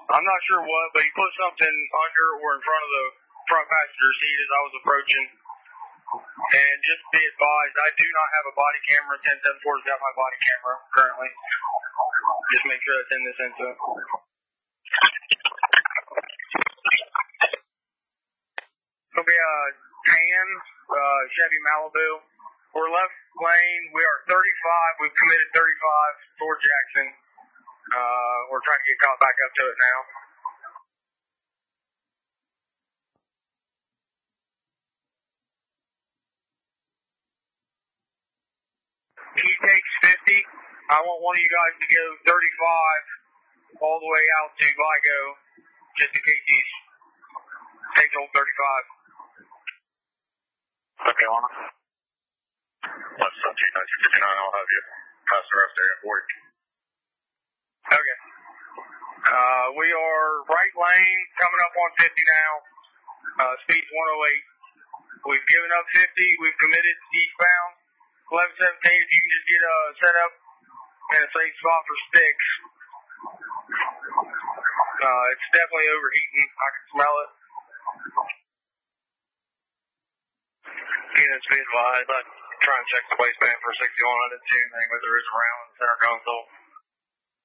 I'm not sure what, but he put something under or in front of the front passenger seat as I was approaching. And just be advised, I do not have a body camera. 1074's got my body camera currently. Just make sure that's in this incident. It'll be a tan Chevy Malibu. We're left lane. We are 35. We've committed 35 toward Jackson. We're trying to get caught back up to it now. He takes 50. I want one of you guys to go 35 all the way out to Vigo, just in case he takes old 35. Okay, Lana. Left side 259, I'll have you pass the rest area for you. Okay. We are right lane, coming up on 50 now. Speed's 108. We've given up 50. We've committed eastbound. 1117, if you can just get set up in a safe spot for sticks. It's definitely overheating. I can smell it. Units be advised, I'd try and check the waistband for 61. I didn't see anything, but there is a round in the center console.